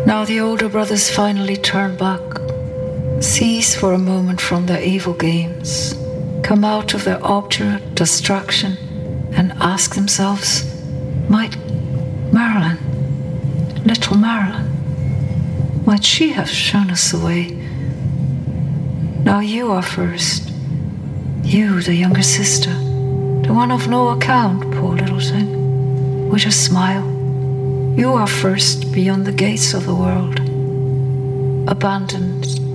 Now the older brothers finally turn back, cease for a moment from their evil games, come out of their obdurate distraction and ask themselves, might Marilyn, little Marilyn, might she have shown us the way? Now you are first, you, the younger sister, the one of no account, poor little thing, with a smile. You are first beyond the gates of the world, abandoned